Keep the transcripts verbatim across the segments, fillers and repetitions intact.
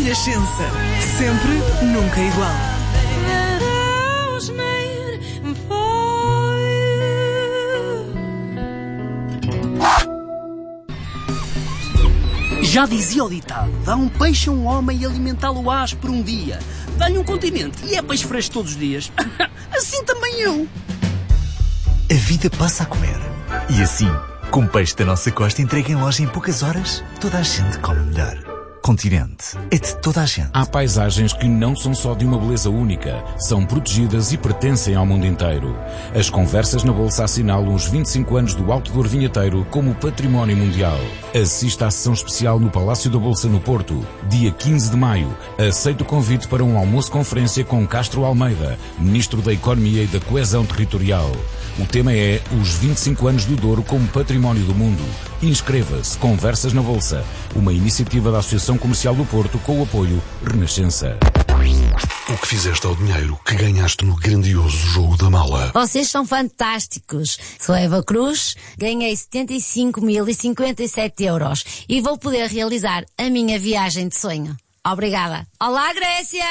Renascença. Sempre, nunca igual. Já dizia o ditado, dá um peixe a um homem e alimentá-lo ás por um dia. Dá-lhe um continente e é peixe fresco todos os dias. Assim também eu. A vida passa a comer. E assim, com peixe da nossa costa entregue em loja em poucas horas, toda a gente come melhor. Continente é de toda a gente. Há paisagens que não são só de uma beleza única, são protegidas e pertencem ao mundo inteiro. As conversas na Bolsa assinalam os vinte e cinco anos do Outdoor Vinheteiro como Património Mundial. Assista à sessão especial no Palácio da Bolsa no Porto, dia quinze de maio. Aceite o convite para um almoço-conferência com Castro Almeida, Ministro da Economia e da Coesão Territorial. O tema é os vinte e cinco anos do Douro como Património do Mundo. Inscreva-se. Conversas na Bolsa, uma iniciativa da Associação Comercial do Porto com o apoio Renascença. O que fizeste ao dinheiro que ganhaste no grandioso jogo da mala? Vocês são fantásticos. Sou Eva Cruz, ganhei setenta e cinco mil e cinquenta e sete euros e vou poder realizar a minha viagem de sonho. Obrigada. Olá, Grécia!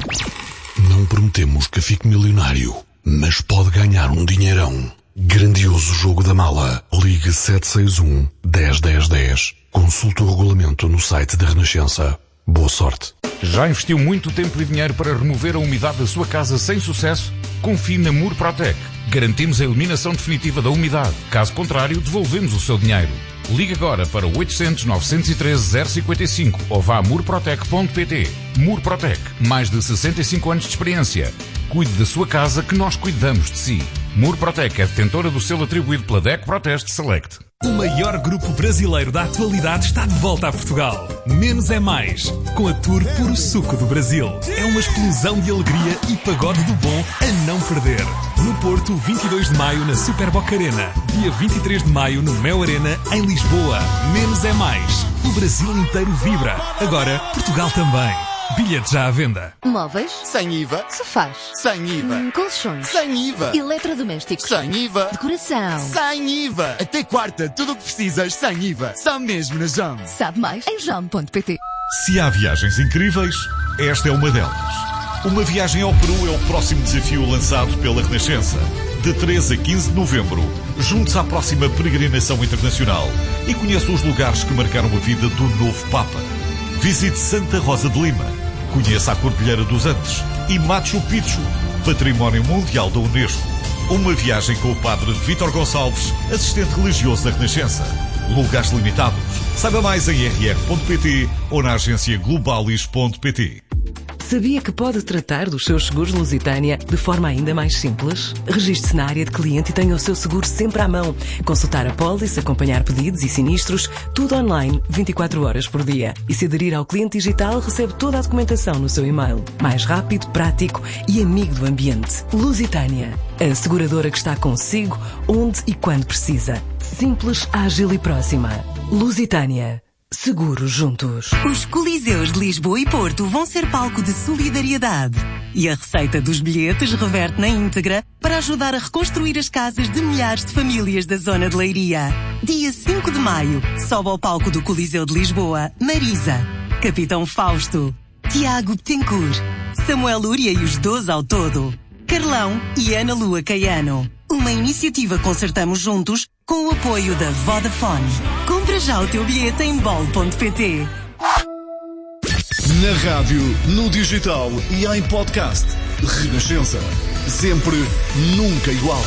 Não prometemos que fique milionário, mas pode ganhar um dinheirão. Grandioso jogo da mala. Ligue sete seis um, dez, dez, dez. Consulte o regulamento no site da Renascença. Boa sorte. Já investiu muito tempo e dinheiro para remover a umidade da sua casa sem sucesso? Confie na Murprotec. Garantimos a eliminação definitiva da umidade. Caso contrário, devolvemos o seu dinheiro. Ligue agora para o oitocentos, novecentos e treze, zero cinquenta e cinco ou vá a murprotec ponto pt. Murprotec. Mais de sessenta e cinco anos de experiência. Cuide da sua casa que nós cuidamos de si. Murprotec é detentora do selo atribuído pela D E C Proteste Select. O maior grupo brasileiro da atualidade está de volta a Portugal. Menos é mais, com a tour Puro Suco do Brasil. É uma explosão de alegria e pagode do bom a não perder. No Porto, vinte e dois de maio, na Super Boca Arena. Dia vinte e três de maio, no Mel Arena, em Lisboa. Menos é mais. O Brasil inteiro vibra. Agora, Portugal também. Bilhetes já à venda. Móveis? Sem I V A. Sofás? Sem I V A. Hum, colchões? Sem I V A. Eletrodomésticos? Sem I V A. Decoração? Sem I V A. Até quarta, tudo o que precisas sem I V A. Só mesmo na Jam. Sabe mais em jam ponto pt. Se há viagens incríveis, esta é uma delas. Uma viagem ao Peru é o próximo desafio lançado pela Renascença. De treze a quinze de novembro, junte-se à próxima peregrinação internacional e conheça os lugares que marcaram a vida do novo Papa. Visite Santa Rosa de Lima, conheça a Cordilheira dos Andes e Machu Picchu, Património Mundial da Unesco. Uma viagem com o padre Vítor Gonçalves, assistente religioso da Renascença. Lugares limitados. Saiba mais em r r ponto p t ou na agência globalis ponto p t. Sabia que pode tratar dos seus seguros Lusitânia de forma ainda mais simples? Registre-se na área de cliente e tenha o seu seguro sempre à mão. Consultar a pólice, acompanhar pedidos e sinistros, tudo online, vinte e quatro horas por dia. E se aderir ao cliente digital, recebe toda a documentação no seu e-mail. Mais rápido, prático e amigo do ambiente. Lusitânia, a seguradora que está consigo, onde e quando precisa. Simples, ágil e próxima. Lusitânia. Seguros juntos. Os Coliseus de Lisboa e Porto vão ser palco de solidariedade. E a receita dos bilhetes reverte na íntegra para ajudar a reconstruir as casas de milhares de famílias da zona de Leiria. Dia cinco de maio, sobe ao palco do Coliseu de Lisboa, Marisa, Capitão Fausto, Tiago Betancourt, Samuel Lúria e os doze ao todo, Carlão e Ana Lua Caiano. Uma iniciativa Concertamos Juntos com o apoio da Vodafone. Compra já o teu bilhete em bol ponto pt. Na rádio, no digital e em podcast. Renascença. Sempre, nunca igual.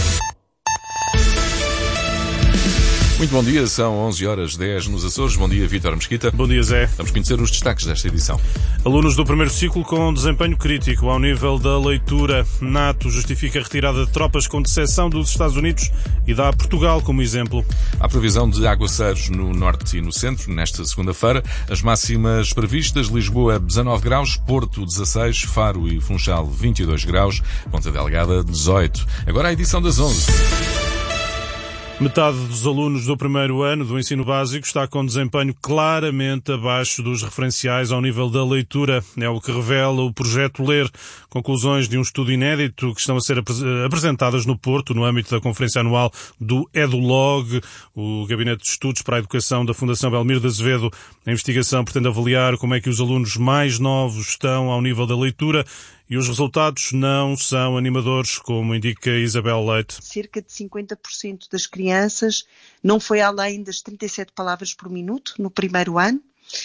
Muito bom dia, são onze horas e dez nos Açores. Bom dia, Vítor Mesquita. Bom dia, Zé. Vamos conhecer os destaques desta edição. Alunos do primeiro ciclo com desempenho crítico ao nível da leitura. NATO justifica a retirada de tropas com decepção dos Estados Unidos e dá Portugal como exemplo. Há previsão de aguaceiros no norte e no centro nesta segunda-feira. As máximas previstas: Lisboa dezanove graus, Porto dezasseis, Faro e Funchal vinte e dois graus, Ponta Delgada dezoito. Agora a edição das onze. Metade dos alunos do primeiro ano do ensino básico está com desempenho claramente abaixo dos referenciais ao nível da leitura. É o que revela o projeto Ler, conclusões de um estudo inédito que estão a ser apresentadas no Porto, no âmbito da conferência anual do EduLog, o Gabinete de Estudos para a Educação da Fundação Belmiro de Azevedo. A investigação pretende avaliar como é que os alunos mais novos estão ao nível da leitura. E os resultados não são animadores, como indica Isabel Leite. Cerca de cinquenta por cento das crianças não foi além das trinta e sete palavras por minuto no primeiro ano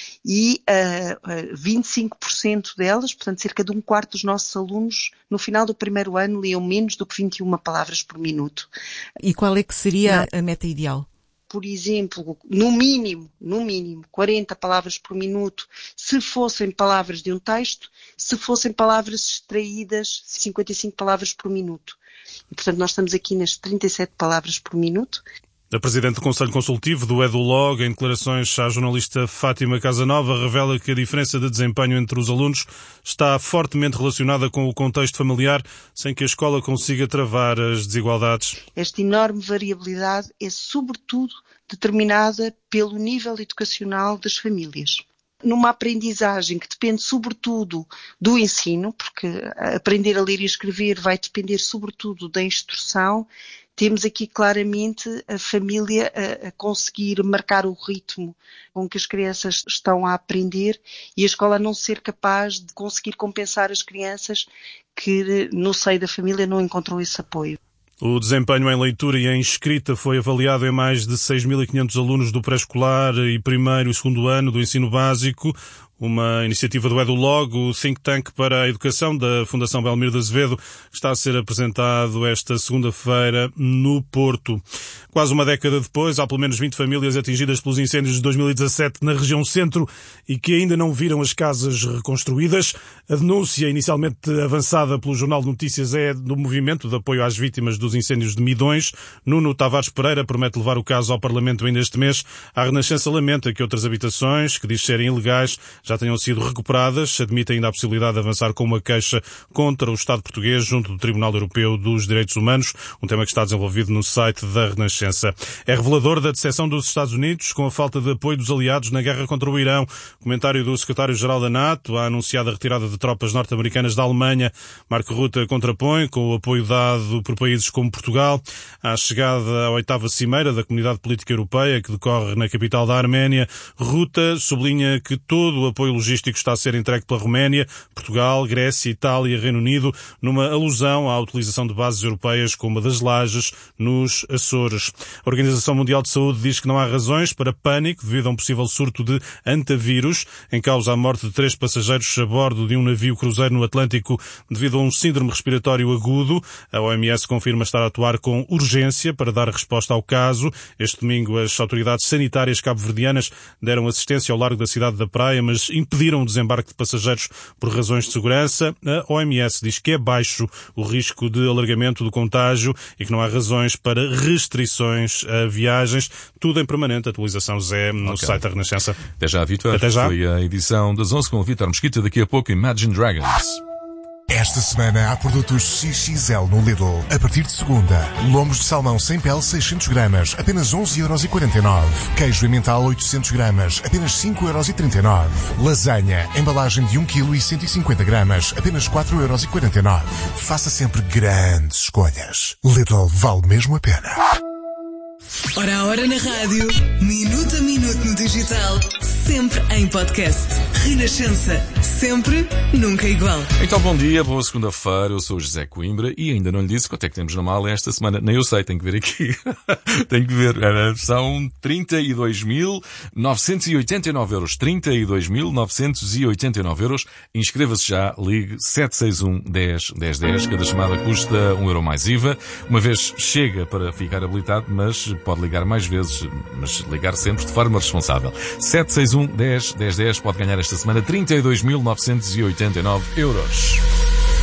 e uh, vinte e cinco por cento delas, portanto cerca de um quarto dos nossos alunos, no final do primeiro ano liam menos do que vinte e uma palavras por minuto. E qual é que seria não. a meta ideal? Por exemplo, no mínimo, no mínimo, quarenta palavras por minuto, se fossem palavras de um texto, se fossem palavras extraídas, cinquenta e cinco palavras por minuto. E, portanto, nós estamos aqui nas trinta e sete palavras por minuto. A Presidente do Conselho Consultivo do EduLog, em declarações à jornalista Fátima Casanova, revela que a diferença de desempenho entre os alunos está fortemente relacionada com o contexto familiar, sem que a escola consiga travar as desigualdades. Esta enorme variabilidade é, sobretudo, determinada pelo nível educacional das famílias. Numa aprendizagem que depende sobretudo do ensino, porque aprender a ler e escrever vai depender sobretudo da instrução, temos aqui claramente a família a, a conseguir marcar o ritmo com que as crianças estão a aprender e a escola não ser capaz de conseguir compensar as crianças que no seio da família não encontram esse apoio. O desempenho em leitura e em escrita foi avaliado em mais de seis mil e quinhentos alunos do pré-escolar e primeiro e segundo ano do ensino básico. Uma iniciativa do EduLog, o think tank para a educação da Fundação Belmiro de Azevedo, está a ser apresentado esta segunda-feira no Porto. Quase uma década depois, há pelo menos vinte famílias atingidas pelos incêndios de dois mil e dezassete na região centro e que ainda não viram as casas reconstruídas. A denúncia, inicialmente avançada pelo Jornal de Notícias, é do movimento de apoio às vítimas dos incêndios de Midões. Nuno Tavares Pereira promete levar o caso ao Parlamento ainda este mês. A Renascença lamenta que outras habitações, que diz serem ilegais, já tenham sido recuperadas. Admite ainda a possibilidade de avançar com uma queixa contra o Estado português junto do Tribunal Europeu dos Direitos Humanos, um tema que está desenvolvido no site da Renascença. É revelador da decepção dos Estados Unidos com a falta de apoio dos aliados na guerra contra o Irão. Comentário do secretário-geral da NATO, a anunciada retirada de tropas norte-americanas da Alemanha. Marco Rutte contrapõe com o apoio dado por países como Portugal à chegada à oitava cimeira da Comunidade Política Europeia, que decorre na capital da Arménia. Rutte sublinha que todo o apoio logístico está a ser entregue pela Roménia, Portugal, Grécia, Itália e Reino Unido, numa alusão à utilização de bases europeias como a das Lajes, nos Açores. A Organização Mundial de Saúde diz que não há razões para pânico devido a um possível surto de antavírus, em causa a morte de três passageiros a bordo de um navio cruzeiro no Atlântico devido a um síndrome respiratório agudo. A O M S confirma estar a atuar com urgência para dar resposta ao caso. Este domingo as autoridades sanitárias cabo-verdianas deram assistência ao largo da cidade da Praia, mas impediram o desembarque de passageiros por razões de segurança. A O M S diz que é baixo o risco de alargamento do contágio e que não há razões para restrições a viagens. Tudo em permanente atualização, Zé, no okay. site da Renascença. Até já, Vítor. Até já. Foi a edição das onze com o Vítor Mesquita. Daqui a pouco, Imagine Dragons. Esta semana há produtos X X L no Lidl. A partir de segunda, lombos de salmão sem pele seiscentos gramas, apenas onze euros e quarenta e nove. Queijo emmental oitocentos gramas, apenas cinco euros e trinta e nove. Lasanha, embalagem de um quilo e cento e cinquenta gramas, apenas quatro euros e quarenta e nove. Faça sempre grandes escolhas. Lidl vale mesmo a pena. Hora a hora na rádio, minuto a minuto no digital, sempre em podcast. Renascença, sempre, nunca igual. Então, bom dia, boa segunda-feira, eu sou o José Coimbra e ainda não lhe disse quanto é que temos na mala esta semana. Nem eu sei, tenho que ver aqui. Tenho que ver. São trinta e dois mil novecentos e oitenta e nove euros. trinta e dois mil novecentos e oitenta e nove euros. Inscreva-se já, ligue sete seis um, dez, dez, dez. Cada chamada custa um euro mais I V A. Uma vez chega para ficar habilitado, mas pode ligar mais vezes, mas ligar sempre de forma responsável. sete seis um, dez, dez, dez pode ganhar esta semana trinta e dois mil novecentos e oitenta e nove euros.